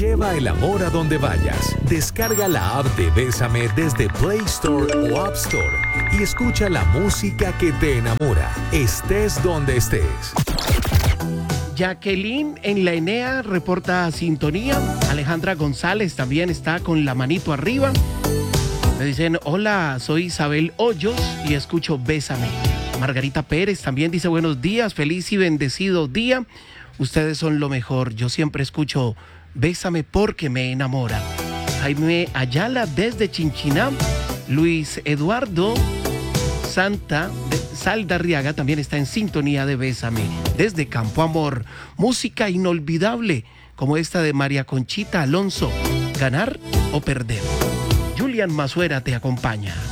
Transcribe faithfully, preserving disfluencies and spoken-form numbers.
Lleva el amor a donde vayas. Descarga la app de Bésame desde Play Store o App Store y escucha la música que te enamora, estés donde estés. Jacqueline en la Enea reporta sintonía. Alejandra González también está con la manito arriba. Me dicen, hola, soy Isabel Hoyos y escucho Bésame. Margarita Pérez también dice, buenos días, feliz y bendecido día. Ustedes son lo mejor. Yo siempre escucho Bésame porque me enamora. Jaime Ayala desde Chinchiná. Luis Eduardo Santa de Saldarriaga también está en sintonía de Bésame desde Campo Amor. Música inolvidable como esta de María Conchita Alonso, Ganar o Perder. Julián Mazuera te acompaña.